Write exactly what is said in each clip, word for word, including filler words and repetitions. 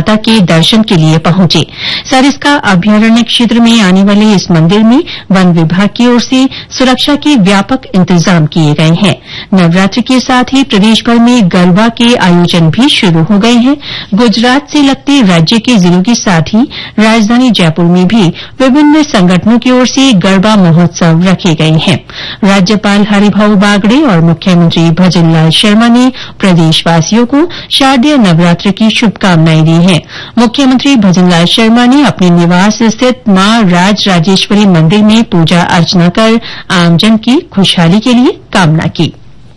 माता के दर्शन के लिए पहुंचे। सरिस्का अभयारण्य क्षेत्र में आने वाले इस मंदिर में वन विभाग की ओर से सुरक्षा के व्यापक इंतजाम किए गए हैं। नवरात्र के साथ ही प्रदेश भर में गरबा के आयोजन भी शुरू हो गए हैं। गुजरात से लगते राज्य के जिलों के साथ ही राजधानी जयपुर में भी विभिन्न संगठनों की ओर से गरबा महोत्सव रखे गए हैं। राज्यपाल हरिभाऊ बागड़े और मुख्यमंत्री भजनलाल शर्मा ने प्रदेशवासियों को शारदीय नवरात्र की शुभकामनाएं दी हैं। मुख्यमंत्री भजनलाल शर्मा ने अपने निवास स्थित मां राज राजेश्वरी मंदिर में पूजा अर्चना कर आमजन की खुशहाली के लिए कामना की।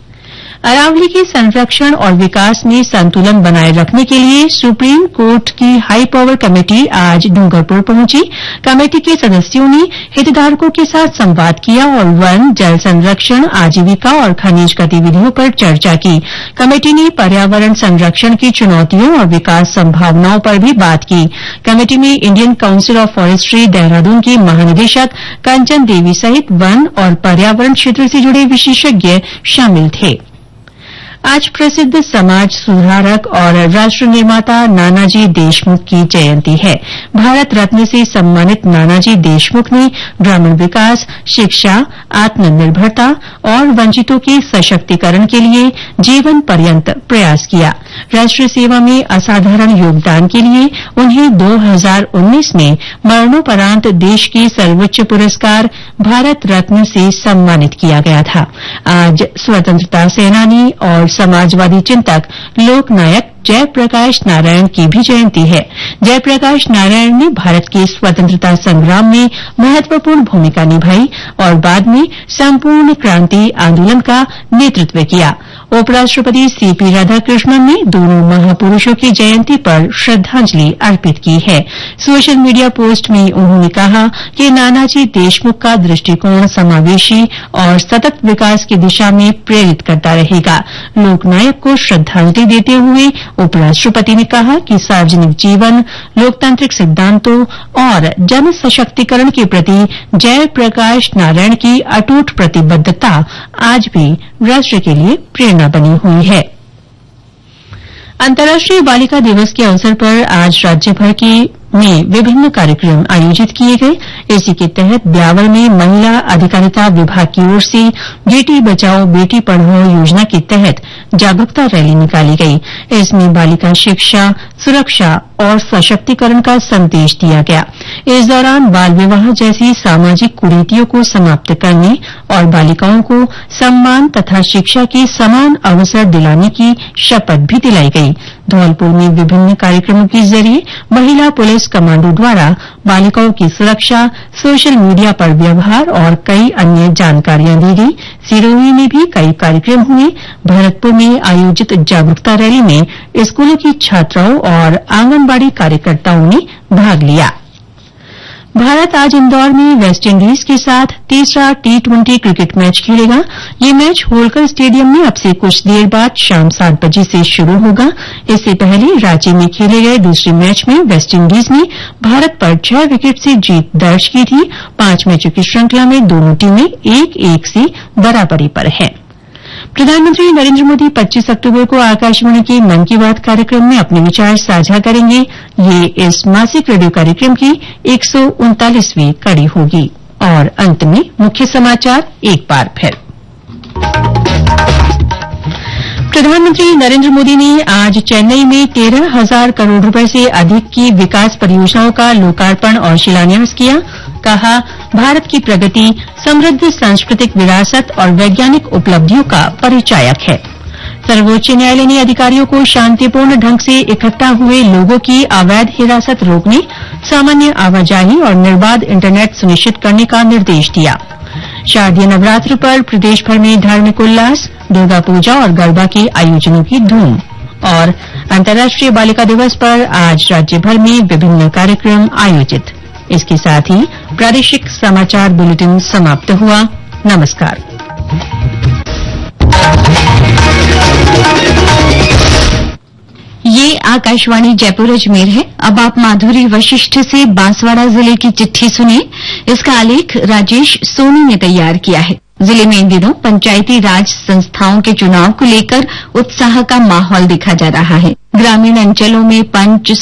अरावली के संरक्षण और विकास में संतुलन बनाए रखने के लिए सुप्रीम कोर्ट की हाई पावर कमेटी आज डूंगरपुर पहुंची। कमेटी के सदस्यों ने हितधारकों के साथ संवाद किया और वन, जल संरक्षण, आजीविका और खनिज गतिविधियों पर चर्चा की। कमेटी ने पर्यावरण संरक्षण की चुनौतियों और विकास संभावनाओं पर भी बात की। कमेटी में Indian council of forestry Dehradun की महानिदेशक कंचन देवी सहित वन और पर्यावरण क्षेत्र से जुड़े विशेषज्ञ शामिल थे। आज प्रसिद्ध समाज सुधारक और राष्ट्र निर्माता नानाजी देशमुख की जयंती है। भारत रत्न से सम्मानित नानाजी देशमुख ने ग्रामीण विकास, शिक्षा, आत्मनिर्भरता और वंचितों के सशक्तिकरण के लिए जीवन पर्यंत प्रयास किया। राष्ट्र सेवा में असाधारण योगदान के लिए उन्हें दो हज़ार उन्नीस में मरणोपरांत देश के सर्वोच्च पुरस्कार भारत रत्न से सम्मानित किया गया था। आज स्वतंत्रता सेनानी और समाजवादी चिंतक लोकनायक जयप्रकाश नारायण की भी जयंती है। जयप्रकाश नारायण ने भारत के स्वतंत्रता संग्राम में महत्वपूर्ण भूमिका निभाई और बाद में संपूर्ण क्रांति आंदोलन का नेतृत्व किया। उपराष्ट्रपति सीपी राधाकृष्णन ने दोनों महापुरुषों की जयंती पर श्रद्धांजलि अर्पित की है। सोशल मीडिया पोस्ट में उन्होंने कहा कि नानाजी देशमुख का दृष्टिकोण समावेशी और सतत विकास की दिशा में प्रेरित करता रहेगा। लोकनायक को श्रद्धांजलि देते हुए उपराष्ट्रपति ने कहा कि सार्वजनिक जीवन, लोकतांत्रिक सिद्धांतों और जन सशक्तिकरण के प्रति जयप्रकाश नारायण की अटूट प्रतिबद्धता आज भी राष्ट्र के लिए प्रेरणा बनी हुई है। अंतर्राष्ट्रीय बालिका दिवस के अवसर पर आज राज्यभर की में विभिन्न कार्यक्रम आयोजित किए गए। इसी के तहत ब्यावर में महिला अधिकारिता विभाग की ओर से बेटी बचाओ बेटी पढ़ाओ योजना के तहत जागरूकता रैली निकाली गई। इसमें बालिका शिक्षा, सुरक्षा और सशक्तिकरण का संदेश दिया गया। इस दौरान बाल विवाह जैसी सामाजिक कुरीतियों को समाप्त करने और बालिकाओं को सम्मान तथा शिक्षा के समान अवसर दिलाने की शपथ भी दिलाई गई। धौलपुर में विभिन्न कार्यक्रमों के जरिए महिला पुलिस कमांडो द्वारा बालिकाओं की सुरक्षा, सोशल मीडिया पर व्यवहार और कई अन्य जानकारियां दी गई। सिरोही में भी कई कार्यक्रम हुए। भरतपुर में आयोजित जागरूकता रैली में स्कूलों की छात्राओं और आंगनबाड़ी कार्यकर्ताओं ने भाग लिया। भारत आज इंदौर में वेस्टइंडीज के साथ तीसरा टी ट्वेंटी क्रिकेट मैच खेलेगा। ये मैच होलकर स्टेडियम में अब से कुछ देर बाद शाम सात बजे से शुरू होगा। इससे पहले रांची में खेले गए दूसरे मैच में वेस्टइंडीज ने भारत पर छह विकेट से जीत दर्ज की थी। पांच मैचों की श्रृंखला में दोनों टीमें एक एक से बराबरी पर हैं। प्रधानमंत्री नरेंद्र मोदी पच्चीस अक्टूबर को आकाशवाणी के मन की बात कार्यक्रम में अपने विचार साझा करेंगे। ये इस मासिक रेडियो कार्यक्रम की एक सौ उनतालीसवीं कड़ी होगी। और अंत में मुख्य समाचार एक बार फिर। प्रधानमंत्री नरेंद्र मोदी ने आज चेन्नई में तेरह हजार करोड़ रुपए से अधिक की विकास परियोजनाओं का लोकार्पण और शिलान्यास किया। कहा, भारत की प्रगति समृद्ध सांस्कृतिक विरासत और वैज्ञानिक उपलब्धियों का परिचायक है। सर्वोच्च न्यायालय ने अधिकारियों को शांतिपूर्ण ढंग से इकट्ठा हुए लोगों की अवैध हिरासत रोकने, सामान्य आवाजाही और निर्बाध इंटरनेट सुनिश्चित करने का निर्देश दिया। शारदीय नवरात्र पर प्रदेश भर में धार्मिक उल्लास, दुर्गा पूजा और गरबा के आयोजनों की धूम। और अंतर्राष्ट्रीय बालिका दिवस पर आज राज्यभर में विभिन्न कार्यक्रम आयोजित। इसके साथ ही प्रादेशिक समाचार बुलेटिन समाप्त हुआ। नमस्कार। ये आकाशवाणी जयपुर अजमेर है। अब आप माधुरी वशिष्ठ से बांसवाड़ा जिले की चिट्ठी सुनिए। इसका आलेख राजेश सोनी ने तैयार किया है। जिले में इन दिनों पंचायती राज संस्थाओं के चुनाव को लेकर उत्साह का माहौल देखा जा रहा है। ग्रामीण अंचलों में पंच